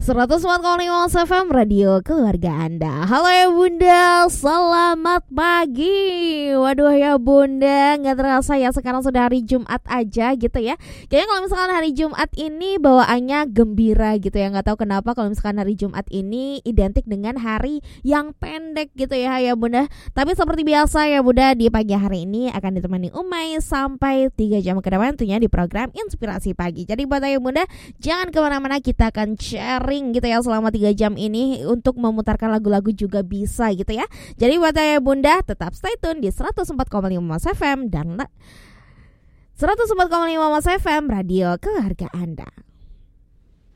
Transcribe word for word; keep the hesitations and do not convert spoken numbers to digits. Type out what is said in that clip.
seratus empat koma lima F M Radio Keluarga Anda. Halo ya Bunda, selamat pagi. Waduh ya Bunda, gak terasa ya sekarang sudah hari Jumat aja gitu ya. Kayaknya kalau misalkan hari Jumat ini bawaannya gembira gitu ya. Gak tahu kenapa kalau misalkan hari Jumat ini identik dengan hari yang pendek gitu ya ya Bunda. Tapi seperti biasa ya Bunda, di pagi hari ini akan ditemani Umay sampai tiga jam ke depan tentunya di program Inspirasi Pagi. Jadi buat ayah Bunda, jangan kemana-mana, kita akan sharing gitu ya selama tiga jam ini. Untuk memutarkan lagu-lagu juga bisa gitu ya. Jadi buat ayah Bunda, tetap stay tune di seratus empat koma lima F M dan seratus empat koma lima F M Radio Keluarga Anda.